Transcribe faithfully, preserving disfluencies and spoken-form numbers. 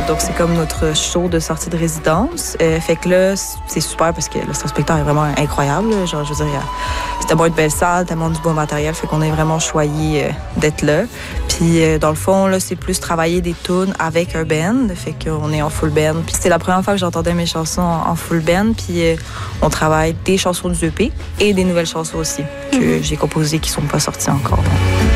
donc, c'est comme notre show de sortie de résidence. Euh, fait que là, c'est super parce que le spectacle est vraiment incroyable. Là. Genre, je veux dire, c'est tellement une belle salle, tellement du beau matériel. Fait qu'on est vraiment choyé euh, d'être là. Puis, euh, dans le fond, là, c'est plus travailler des tunes avec un band. Fait qu'on est en full band. Puis, c'était la première fois que j'entendais mes chansons en full band. Puis, euh, on travaille des chansons du E P et des nouvelles chansons aussi que mm-hmm. j'ai composées qui sont pas sorties encore.